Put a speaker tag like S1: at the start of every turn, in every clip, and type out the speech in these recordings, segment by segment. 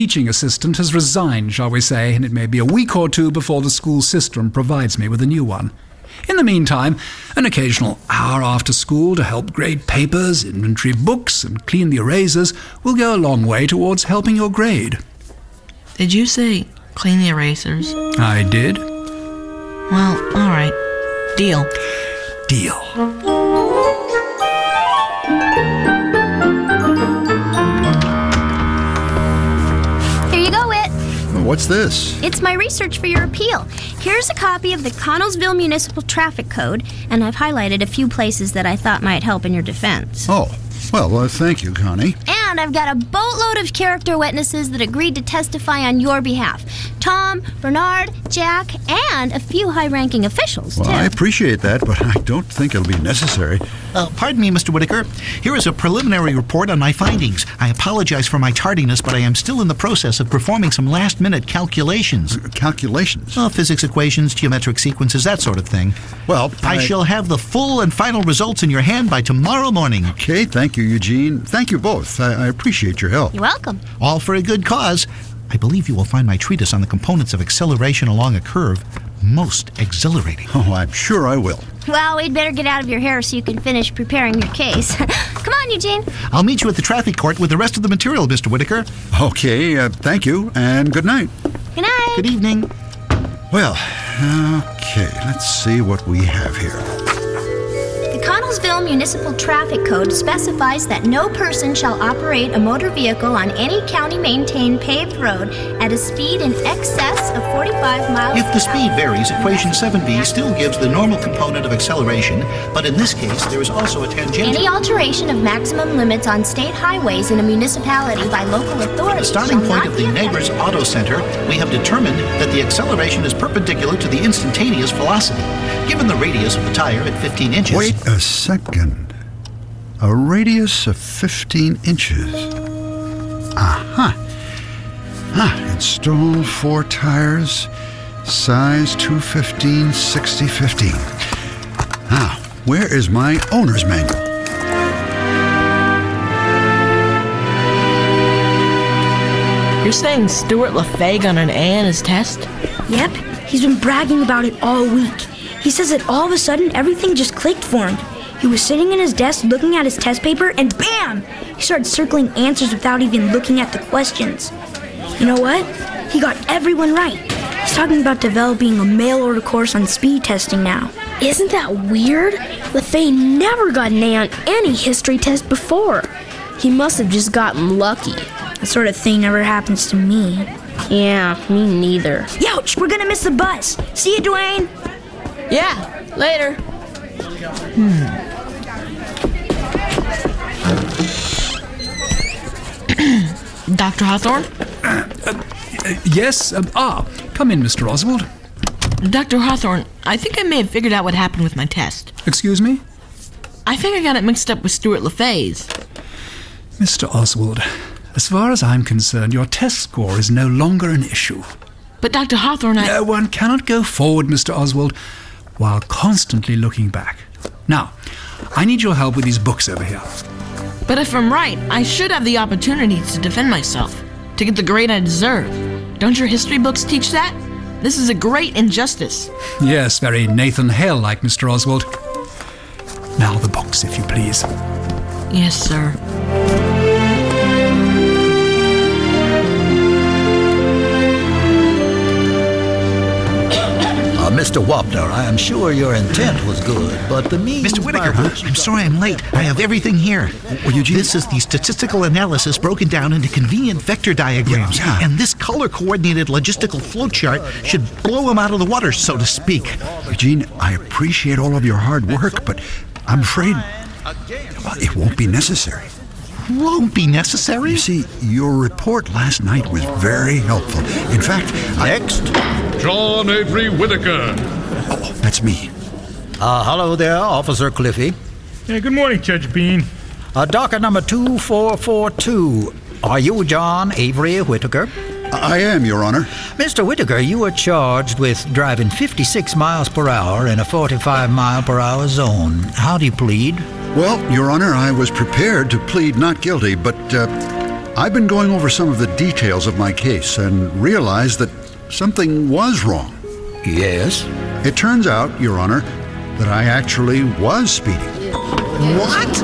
S1: teaching assistant has resigned, shall we say, and it may be a week or two before the school system provides me with a new one. In the meantime, an occasional hour after school to help grade papers, inventory books, and clean the erasers will go a long way towards helping your grade.
S2: Did you say clean the erasers?
S1: I did.
S2: Well, all right. Deal.
S1: Deal.
S3: What's this?
S4: It's my research for your appeal. Here's a copy of the Connellsville Municipal Traffic Code, and I've highlighted a few places that I thought might help in your defense.
S3: Oh, well, thank you, Connie.
S4: And I've got a boatload of character witnesses that agreed to testify on your behalf. Tom, Bernard, Jack, and a few high-ranking officials,
S3: Well,
S4: too.
S3: I appreciate that, but I don't think it'll be necessary.
S5: Pardon me, Mr. Whitaker. Here is a preliminary report on my findings. I apologize for my tardiness, but I am still in the process of performing some last-minute calculations.
S3: Calculations?
S5: Physics equations, geometric sequences, that sort of thing.
S3: Well,
S5: I shall have the full and final results in your hand by tomorrow morning.
S3: Okay, thank you, Eugene. Thank you both. I appreciate your help.
S4: You're welcome.
S5: All for a good cause. I believe you will find my treatise on the components of acceleration along a curve most exhilarating.
S3: Oh, I'm sure I will.
S4: Well, we'd better get out of your hair so you can finish preparing your case. Come on, Eugene.
S5: I'll meet you at the traffic court with the rest of the material, Mr. Whitaker.
S3: Okay, thank you, and good night.
S4: Good night.
S5: Good evening.
S3: Well, okay, let's see what we have here.
S4: The Connellsville Municipal Traffic Code specifies that no person shall operate a motor vehicle on any county-maintained paved road at a speed in excess of 45 miles
S5: If the
S4: per
S5: speed
S4: hour.
S5: varies, equation 7b still gives the normal component of acceleration, but in this case, there is also a tangential.
S4: Any alteration of maximum limits on state highways in a municipality by local
S5: The
S4: authorities
S5: starting
S4: shall
S5: point
S4: not
S5: of
S4: be
S5: the neighbor's
S4: affected.
S5: auto center, we have determined that the acceleration is perpendicular to the instantaneous velocity, given the radius of the tire at 15 inches.
S3: Wait a second. A radius of 15 inches. Install 4 tires, size 215, 60, 15. Now, where is my owner's manual?
S2: You're saying Stuart LaFay got an A on his test?
S6: Yep, he's been bragging about it all week. He says that all of a sudden everything just clicked for him. He was sitting in his desk looking at his test paper and BAM! He started circling answers without even looking at the questions. You know what? He got everyone right. He's talking about developing a mail-order course on speed testing now.
S7: Isn't that weird? LaFay never got an A on any history test before. He must have just gotten lucky.
S6: That sort of thing never happens to me.
S7: Yeah, me neither.
S6: Youch, we're gonna miss the bus. See you, Dwayne.
S2: Yeah, later. Dr. Hawthorne?
S1: Yes? Come in, Mr. Oswald.
S2: Dr. Hawthorne, I think I may have figured out what happened with my test.
S1: Excuse me?
S2: I think I got it mixed up with Stuart LaFay's.
S1: Mr. Oswald, as far as I'm concerned, your test score is no longer an issue.
S2: But Dr. Hawthorne,
S1: No, one cannot go forward, Mr. Oswald, while constantly looking back. Now, I need your help with these books over here.
S2: But if I'm right, I should have the opportunity to defend myself, to get the grade I deserve. Don't your history books teach that? This is a great injustice.
S1: Yes, very Nathan Hale-like, Mr. Oswald. Now the books, if you please.
S2: Yes, sir.
S8: Mr. Wapner, I am sure your intent was good, but the means
S5: Mr. Whitaker,
S8: by which...
S5: I'm sorry I'm late. I have everything here. This is the statistical analysis broken down into convenient vector diagrams.
S3: Yeah.
S5: And this color-coordinated logistical flowchart should blow them out of the water, so to speak.
S3: Eugene, I appreciate all of your hard work, but I'm afraid it won't be necessary.
S5: Won't be necessary?
S3: You see, your report last night was very helpful. In fact,
S8: Next.
S9: John Avery Whitaker.
S3: Oh, that's me.
S8: Hello there, Officer Cliffy.
S9: Yeah, good morning, Judge Bean.
S8: Docket number 2442. Are you John Avery Whitaker?
S3: I am, Your Honor.
S8: Mr. Whitaker, you were charged with driving 56 miles per hour in a 45-mile-per-hour zone. How do you plead?
S3: Well, Your Honor, I was prepared to plead not guilty, but I've been going over some of the details of my case and realized that something was wrong.
S8: Yes?
S3: It turns out, Your Honor, that I actually was speeding.
S5: What?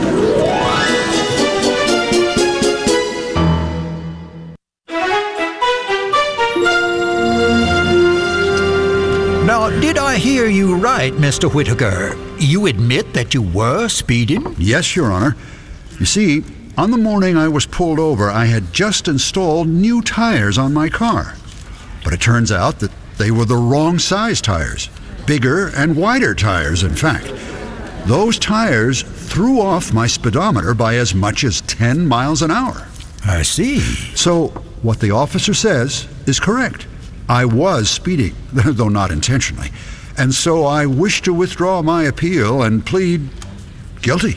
S8: Now, did I hear you right, Mr. Whitaker? You admit that you were speeding?
S3: Yes, Your Honor. You see, on the morning I was pulled over, I had just installed new tires on my car. But it turns out that they were the wrong size tires. Bigger and wider tires, in fact. Those tires threw off my speedometer by as much as 10 miles an hour.
S8: I see.
S3: So, what the officer says is correct. I was speeding, though not intentionally. And so I wish to withdraw my appeal and plead guilty.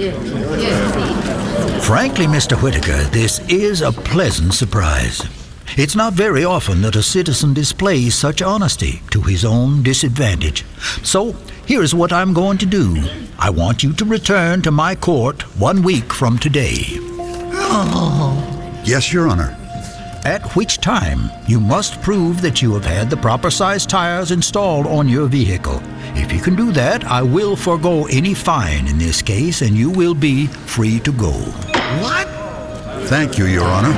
S8: Frankly, Mr. Whitaker, this is a pleasant surprise. It's not very often that a citizen displays such honesty to his own disadvantage. So, here's what I'm going to do. I want you to return to my court 1 week from today.
S3: Yes, Your Honor.
S8: At which time you must prove that you have had the proper size tires installed on your vehicle. If you can do that, I will forego any fine in this case, and you will be free to go.
S5: What?
S3: Thank you, Your Honor.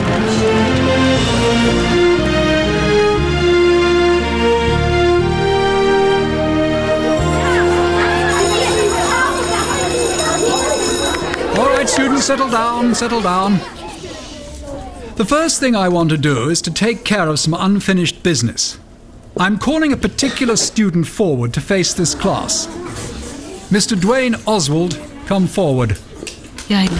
S1: All right, students, settle down, settle down. The first thing I want to do is to take care of some unfinished business. I'm calling a particular student forward to face this class. Mr. Dwayne Oswald, come forward.
S2: Yipe.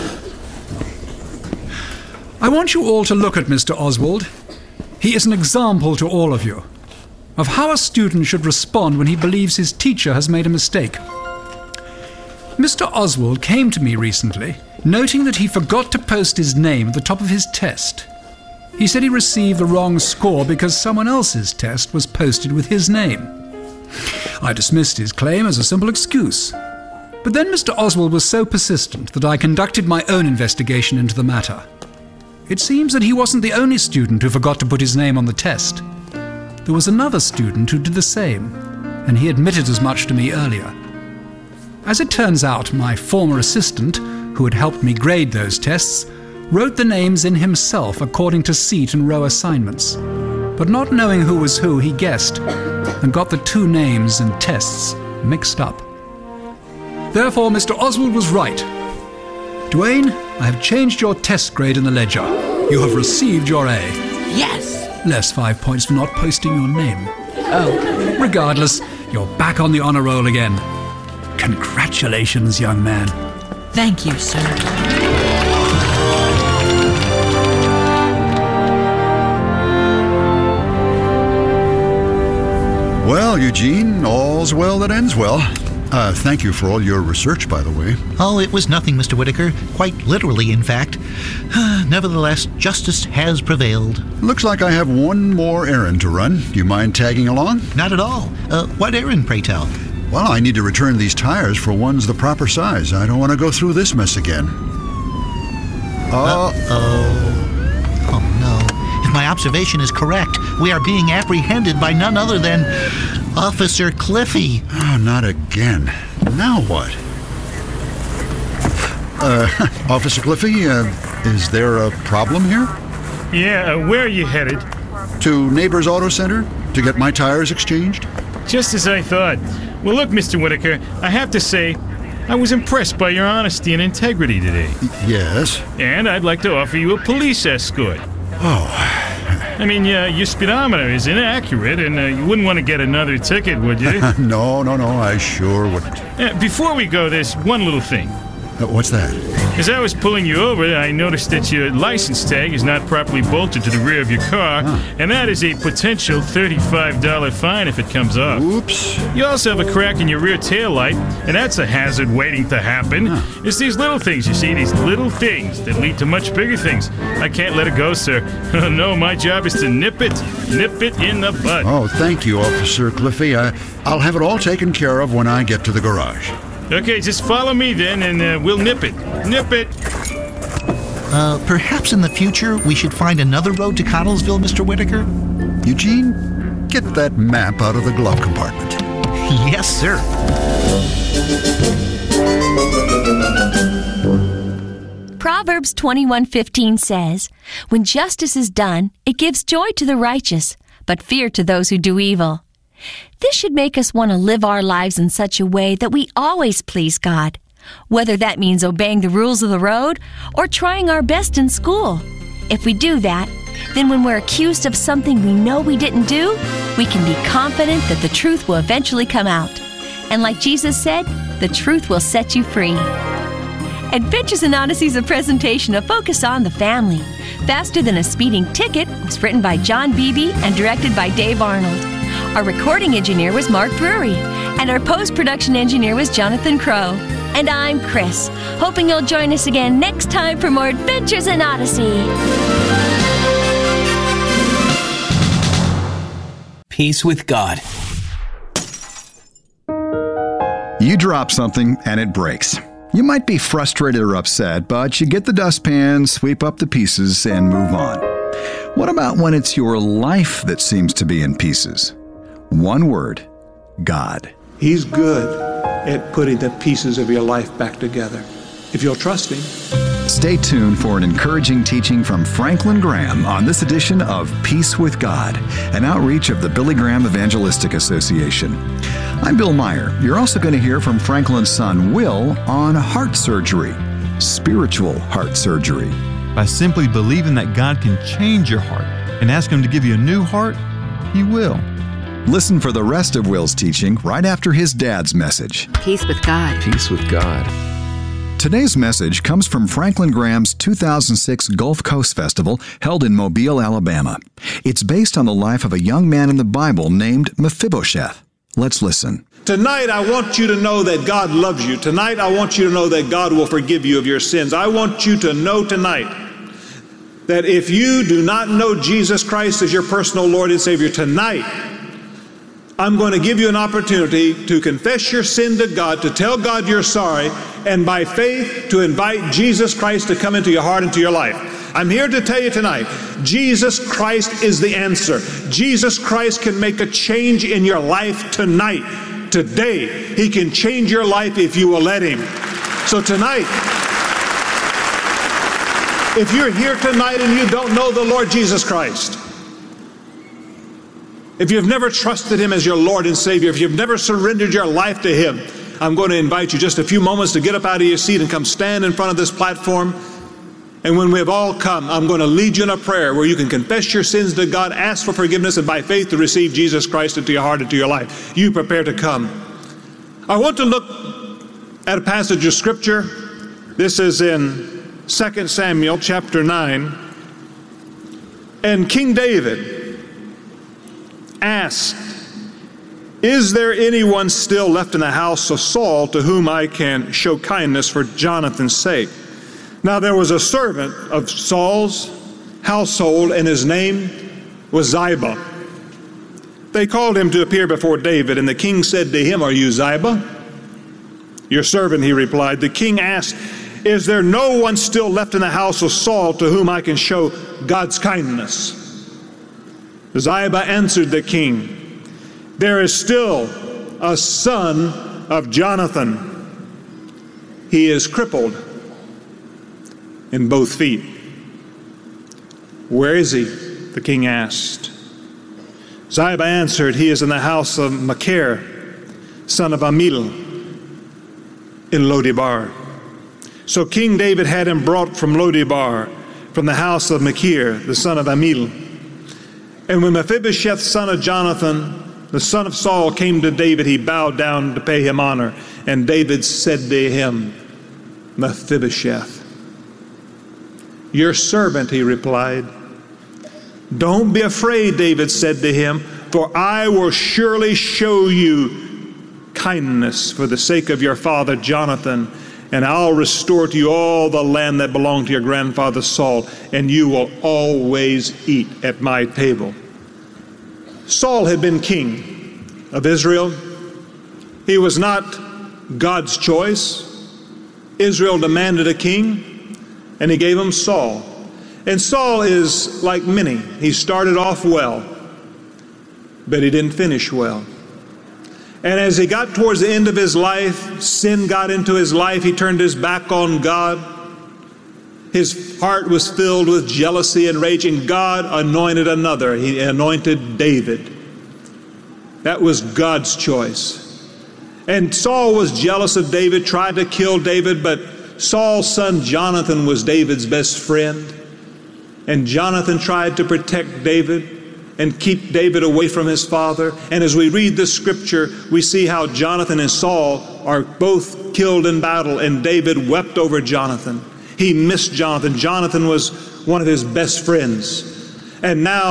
S1: I want you all to look at Mr. Oswald. He is an example to all of you of how a student should respond when he believes his teacher has made a mistake. Mr. Oswald came to me recently, noting that he forgot to post his name at the top of his test. He said he received the wrong score because someone else's test was posted with his name. I dismissed his claim as a simple excuse. But then Mr. Oswald was so persistent that I conducted my own investigation into the matter. It seems that he wasn't the only student who forgot to put his name on the test. There was another student who did the same, and he admitted as much to me earlier. As it turns out, my former assistant, who had helped me grade those tests, wrote the names in himself according to seat and row assignments. But not knowing who was who, he guessed and got the two names and tests mixed up. Therefore, Mr. Oswald was right. Dwayne, I have changed your test grade in the ledger. You have received your A.
S2: Yes.
S1: Less 5 points for not posting your name.
S2: Oh.
S1: Regardless, you're back on the honor roll again. Congratulations, young man.
S2: Thank you, sir.
S3: Well, Eugene, all's well that ends well. Thank you for all your research, by the way.
S5: Oh, it was nothing, Mr. Whitaker. Quite literally, in fact. Nevertheless, justice has prevailed.
S3: Looks like I have one more errand to run. Do you mind tagging along?
S5: Not at all. What errand, pray tell?
S3: Well, I need to return these tires for ones the proper size. I don't want to go through this mess again.
S5: Oh no. If my observation is correct, we are being apprehended by none other than Officer Cliffy.
S3: Oh, not again. Now what? Officer Cliffy, is there a problem here?
S9: Yeah, where are you headed?
S3: To Neighbors Auto Center to get my tires exchanged?
S9: Just as I thought. Well, look, Mr. Whitaker, I have to say, I was impressed by your honesty and integrity today.
S3: Yes.
S9: And I'd like to offer you a police escort.
S3: Oh.
S9: I mean, your speedometer is inaccurate, and you wouldn't want to get another ticket, would you?
S3: No, I sure wouldn't.
S9: Before we go, there's one little thing.
S3: What's that?
S9: As I was pulling you over, I noticed that your license tag is not properly bolted to the rear of your car, and that is a potential $35 fine if it comes off.
S3: Oops.
S9: You also have a crack in your rear tail light, and that's a hazard waiting to happen. It's these little things, you see, these little things that lead to much bigger things. I can't let it go, sir. No, my job is to nip it in the bud.
S3: Oh, thank you, Officer Cliffy. I'll have it all taken care of when I get to the garage.
S9: Okay, just follow me then, and we'll nip it. Nip it!
S5: Perhaps in the future we should find another road to Connellsville, Mr. Whitaker?
S3: Eugene, get that map out of the glove compartment.
S5: Yes, sir.
S10: Proverbs 21:15 says, "When justice is done, it gives joy to the righteous, but fear to those who do evil." This should make us want to live our lives in such a way that we always please God, whether that means obeying the rules of the road or trying our best in school. If we do that, then when we're accused of something we know we didn't do, we can be confident that the truth will eventually come out. And like Jesus said, the truth will set you free. Adventures in Odyssey is a presentation of Focus on the Family. Faster Than a Speeding Ticket was written by John Beebe and directed by Dave Arnold. Our recording engineer was Mark Drury, and our post-production engineer was Jonathan Crow. And I'm Chris, hoping you'll join us again next time for more Adventures in Odyssey.
S11: Peace with God.
S12: You drop something and it breaks. You might be frustrated or upset, but you get the dustpan, sweep up the pieces, and move on. What about when it's your life that seems to be in pieces? One word: God.
S13: He's good at putting the pieces of your life back together, if you'll trust Him.
S12: Stay tuned for an encouraging teaching from Franklin Graham on this edition of Peace with God, an outreach of the Billy Graham Evangelistic Association. I'm Bill Meyer. You're also going to hear from Franklin's son, Will, on heart surgery, spiritual heart surgery.
S14: By simply believing that God can change your heart and ask Him to give you a new heart, He will.
S12: Listen for the rest of Will's teaching right after his dad's message.
S15: Peace with God.
S16: Peace with God.
S12: Today's message comes from Franklin Graham's 2006 Gulf Coast Festival held in Mobile, Alabama. It's based on the life of a young man in the Bible named Mephibosheth. Let's listen.
S13: Tonight, I want you to know that God loves you. Tonight, I want you to know that God will forgive you of your sins. I want you to know tonight that if you do not know Jesus Christ as your personal Lord and Savior, tonight, I'm going to give you an opportunity to confess your sin to God, to tell God you're sorry, and by faith to invite Jesus Christ to come into your heart and to your life. I'm here to tell you tonight, Jesus Christ is the answer. Jesus Christ can make a change in your life tonight. Today, He can change your life if you will let Him. So tonight, if you're here tonight and you don't know the Lord Jesus Christ, if you've never trusted Him as your Lord and Savior, if you've never surrendered your life to Him, I'm going to invite you just a few moments to get up out of your seat and come stand in front of this platform. And when we have all come, I'm going to lead you in a prayer where you can confess your sins to God, ask for forgiveness, and by faith to receive Jesus Christ into your heart and to your life. You prepare to come. I want to look at a passage of Scripture. This is in 2 Samuel chapter 9. And King David asked, "Is there anyone still left in the house of Saul to whom I can show kindness for Jonathan's sake?" Now there was a servant of Saul's household, and his name was Ziba. They called him to appear before David, and the king said to him, "Are you Ziba?" "Your servant," he replied. The king asked, "Is there no one still left in the house of Saul to whom I can show God's kindness?" Ziba answered the king, "There is still a son of Jonathan. He is crippled in both feet." "Where is he?" the king asked. Ziba answered, "He is in the house of Machir, son of Ammiel, in Lodebar." So King David had him brought from Lodebar, from the house of Machir, the son of Ammiel. And when Mephibosheth, son of Jonathan, the son of Saul, came to David, he bowed down to pay him honor. And David said to him, "Mephibosheth." "Your servant," he replied. "Don't be afraid," David said to him, "for I will surely show you kindness for the sake of your father Jonathan, and I'll restore to you all the land that belonged to your grandfather Saul, and you will always eat at my table." Saul had been king of Israel. He was not God's choice. Israel demanded a king. and he gave him Saul. And Saul is like many. He started off well, but he didn't finish well. And as he got towards the end of his life, sin got into his life. He turned his back on God. His heart was filled with jealousy and rage, and God anointed another. He anointed David. That was God's choice. And Saul was jealous of David, tried to kill David, but Saul's son Jonathan was David's best friend. And Jonathan tried to protect David and keep David away from his father. And as we read this scripture, we see how Jonathan and Saul are both killed in battle, and David wept over Jonathan. He missed Jonathan. Jonathan was one of his best friends. And now